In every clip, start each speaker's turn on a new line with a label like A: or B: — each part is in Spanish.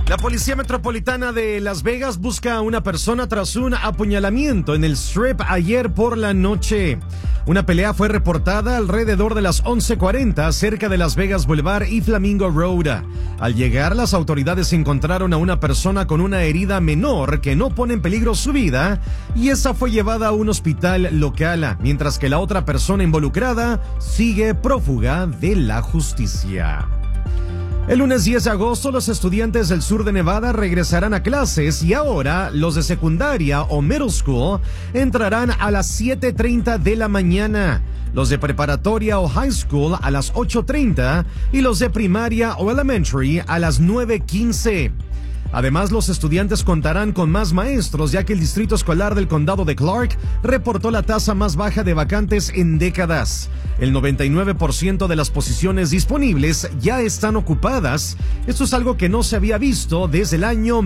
A: La Policía Metropolitana de Las Vegas busca a una persona tras un apuñalamiento en el Strip ayer por la noche. Una pelea fue reportada alrededor de las 11:40 cerca de Las Vegas Boulevard y Flamingo Road. Al llegar, las autoridades encontraron a una persona con una herida menor que no pone en peligro su vida y esa fue llevada a un hospital local, mientras que la otra persona involucrada sigue prófuga de la justicia. El lunes 10 de agosto, los estudiantes del sur de Nevada regresarán a clases y ahora los de secundaria o middle school entrarán a las 7:30 de la mañana, los de preparatoria o high school a las 8:30 y los de primaria o elementary a las 9:15. Además, los estudiantes contarán con más maestros, ya que el Distrito Escolar del Condado de Clark reportó la tasa más baja de vacantes en décadas. El 99% de las posiciones disponibles ya están ocupadas. Esto es algo que no se había visto desde el año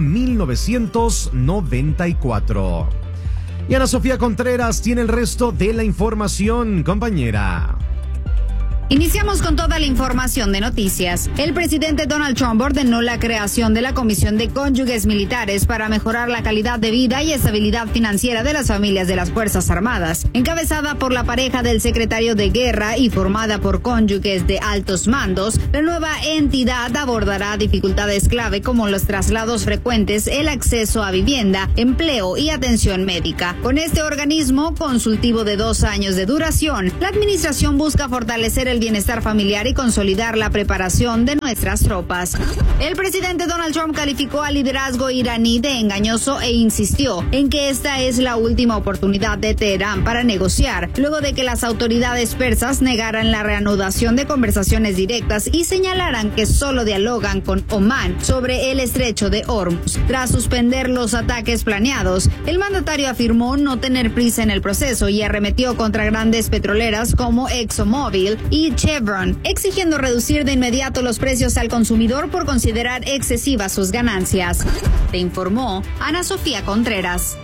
A: 1994. Y Ana Sofía Contreras tiene el resto de la información, compañera.
B: Iniciamos con toda la información de noticias. El presidente Donald Trump ordenó la creación de la Comisión de Cónyuges Militares para mejorar la calidad de vida y estabilidad financiera de las familias de las Fuerzas Armadas. Encabezada por la pareja del secretario de Guerra y formada por cónyuges de altos mandos, la nueva entidad abordará dificultades clave como los traslados frecuentes, el acceso a vivienda, empleo y atención médica. Con este organismo consultivo de 2 años de duración, la administración busca fortalecer el bienestar familiar y consolidar la preparación de nuestras tropas. El presidente Donald Trump calificó al liderazgo iraní de engañoso e insistió en que esta es la última oportunidad de Teherán para negociar, luego de que las autoridades persas negaran la reanudación de conversaciones directas y señalaran que solo dialogan con Omán sobre el estrecho de Hormuz. Tras suspender los ataques planeados, el mandatario afirmó no tener prisa en el proceso y arremetió contra grandes petroleras como ExxonMobil y Chevron, exigiendo reducir de inmediato los precios al consumidor por considerar excesivas sus ganancias. Te informó Ana Sofía Contreras.